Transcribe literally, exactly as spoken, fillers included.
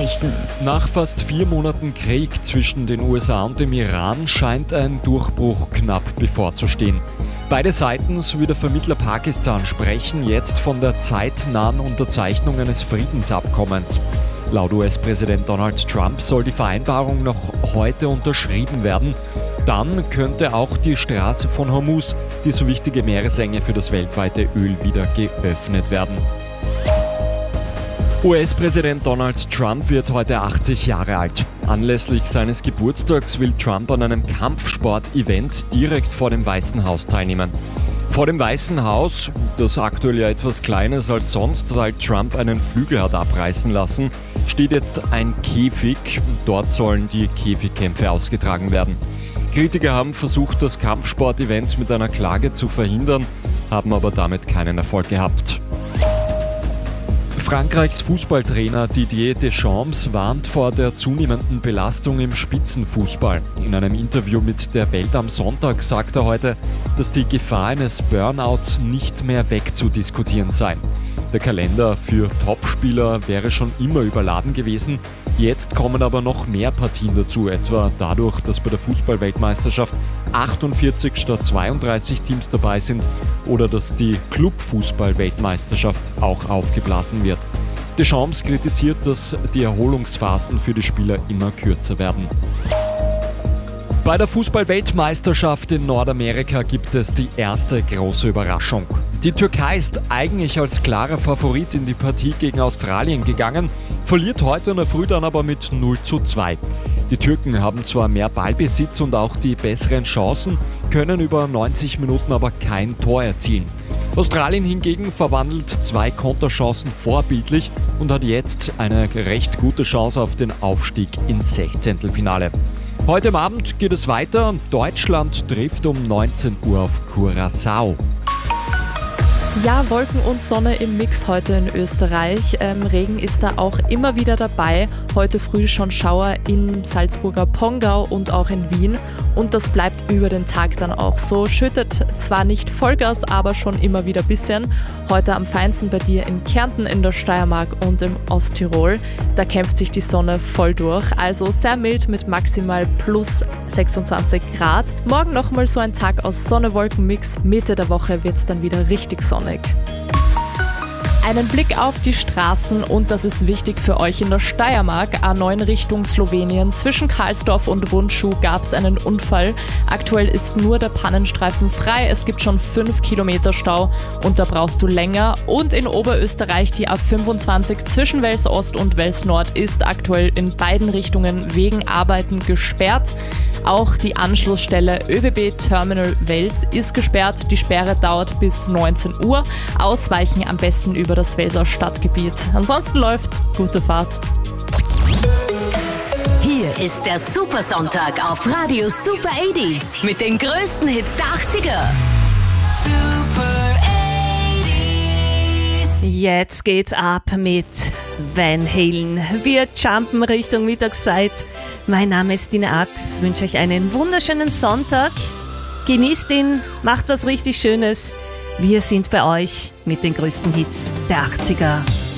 Nachrichten. Nach fast vier Monaten Krieg zwischen den U S A und dem Iran scheint ein Durchbruch knapp bevorzustehen. Beide Seiten sowie der Vermittler Pakistan sprechen jetzt von der zeitnahen Unterzeichnung eines Friedensabkommens. Laut U S-Präsident Donald Trump soll die Vereinbarung noch heute unterschrieben werden. Dann könnte auch die Straße von Hormuz, die so wichtige Meeresenge für das weltweite Öl, wieder geöffnet werden. U S-Präsident Donald Trump wird heute achtzig Jahre alt. Anlässlich seines Geburtstags will Trump an einem Kampfsport-Event direkt vor dem Weißen Haus teilnehmen. Vor dem Weißen Haus, das aktuell ja etwas kleiner ist als sonst, weil Trump einen Flügel hat abreißen lassen, steht jetzt ein Käfig. Dort sollen die Käfigkämpfe ausgetragen werden. Kritiker haben versucht, das Kampfsport-Event mit einer Klage zu verhindern, haben aber damit keinen Erfolg gehabt. Frankreichs Fußballtrainer Didier Deschamps warnt vor der zunehmenden Belastung im Spitzenfußball. In einem Interview mit der Welt am Sonntag sagt er heute, dass die Gefahr eines Burnouts nicht mehr wegzudiskutieren sei. Der Kalender für Topspieler wäre schon immer überladen gewesen. Jetzt kommen aber noch mehr Partien dazu, etwa dadurch, dass bei der Fußball-Weltmeisterschaft achtundvierzig statt zweiunddreißig Teams dabei sind oder dass die Club-Fußball-Weltmeisterschaft auch aufgeblasen wird. Deschamps kritisiert, dass die Erholungsphasen für die Spieler immer kürzer werden. Bei der Fußball-Weltmeisterschaft in Nordamerika gibt es die erste große Überraschung. Die Türkei ist eigentlich als klarer Favorit in die Partie gegen Australien gegangen, verliert heute in der Früh dann aber mit null zu zwei. Die Türken haben zwar mehr Ballbesitz und auch die besseren Chancen, können über neunzig Minuten aber kein Tor erzielen. Australien hingegen verwandelt zwei Konterchancen vorbildlich und hat jetzt eine recht gute Chance auf den Aufstieg ins Sechzehntelfinale. Heute am Abend geht es weiter. Deutschland trifft um neunzehn Uhr auf Curaçao. Ja, Wolken und Sonne im Mix heute in Österreich. Ähm, Regen ist da auch immer wieder dabei. Heute früh schon Schauer im Salzburger Pongau und auch in Wien. Und das bleibt über den Tag dann auch so. Schüttet zwar nicht Vollgas, aber schon immer wieder ein bisschen. Heute am feinsten bei dir in Kärnten, in der Steiermark und im Osttirol. Da kämpft sich die Sonne voll durch. Also sehr mild mit maximal plus sechsundzwanzig Grad. Morgen nochmal so ein Tag aus Sonne-Wolken-Mix. Mitte der Woche wird es dann wieder richtig sonnig. Einen Blick auf die Straßen und das ist wichtig für euch in der Steiermark. A neun Richtung Slowenien. Zwischen Karlsdorf und Rundschuh gab es einen Unfall. Aktuell ist nur der Pannenstreifen frei. Es gibt schon fünf Kilometer Stau und da brauchst du länger. Und in Oberösterreich die A fünfundzwanzig zwischen Wels Ost und Wels Nord ist aktuell in beiden Richtungen wegen Arbeiten gesperrt. Auch die Anschlussstelle ÖBB Terminal Wels ist gesperrt. Die Sperre dauert bis neunzehn Uhr. Ausweichen am besten über das Welser Stadtgebiet. Ansonsten läuft gute Fahrt. Hier ist der Supersonntag auf Radio Super achtziger mit den größten Hits der achtziger. Super achtziger. Jetzt geht's ab mit Van Halen. Wir jumpen Richtung Mittagszeit. Mein Name ist Dina Ax. Wünsche euch einen wunderschönen Sonntag. Genießt ihn, macht was richtig Schönes. Wir sind bei euch mit den größten Hits der achtziger.